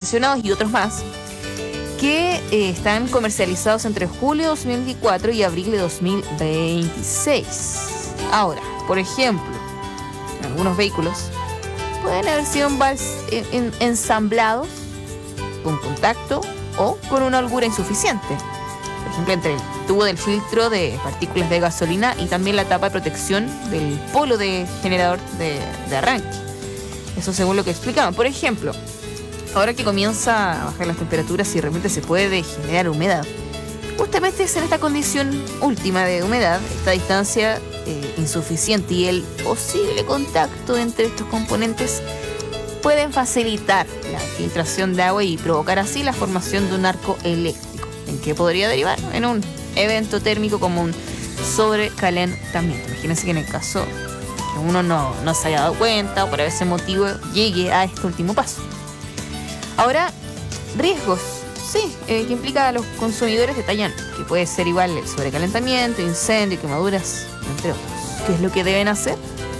mencionados y otros más, que están comercializados entre julio de 2024 y abril de 2026. Ahora, por ejemplo, algunos vehículos pueden haber sido ensamblados con contacto o con una holgura insuficiente. Por ejemplo, entre el tubo del filtro de partículas de gasolina y también la tapa de protección del polo de generador de arranque. Eso según lo que explicaban. Por ejemplo, ahora que comienza a bajar las temperaturas y de repente se puede generar humedad, justamente es en esta condición última de humedad, esta distancia insuficiente y el posible contacto entre estos componentes pueden facilitar la filtración de agua y provocar así la formación de un arco eléctrico, en que podría derivar en un evento térmico como un sobrecalentamiento. Imagínense que en el caso que uno no se haya dado cuenta o por ese motivo llegue a este último paso. Ahora, riesgos, sí, que implica a los consumidores detallan que puede ser igual el sobrecalentamiento, incendio, quemaduras, entre otros. ¿Qué es lo que deben hacer?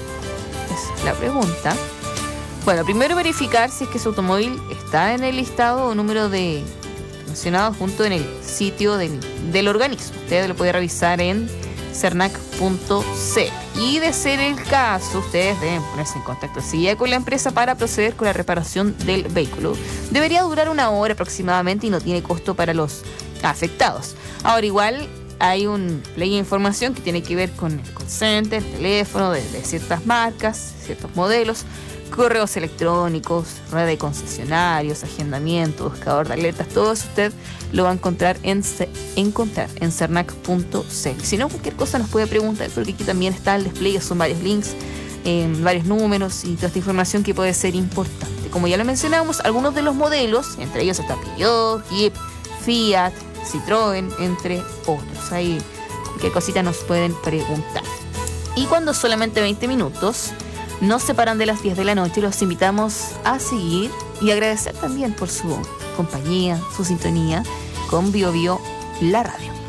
Es la pregunta. Bueno, primero verificar si es que su automóvil está en el listado o número de mencionado junto en el sitio del organismo. Usted lo puede revisar en cernac.cl. Y de ser el caso, ustedes deben ponerse en contacto enseguida con la empresa para proceder con la reparación del vehículo. Debería durar 1 hora aproximadamente y no tiene costo para los afectados. Ahora, igual hay un play de información que tiene que ver con el call center, teléfono de ciertas marcas, ciertos modelos, correos electrónicos, red de concesionarios, agendamiento, buscador de alertas. Todo eso usted lo va a encontrar en cernac.cl. Si no, cualquier cosa nos puede preguntar, porque aquí también está el despliegue, son varios links, varios números y toda esta información que puede ser importante. Como ya lo mencionamos, algunos de los modelos, entre ellos está Peugeot, Jeep, Fiat, Citroën, entre otros. Ahí cualquier cosita nos pueden preguntar. Y cuando solamente 20 minutos nos separan de las 10 de la noche, los invitamos a seguir y agradecer también por su compañía, su sintonía con Bio Bio, la radio.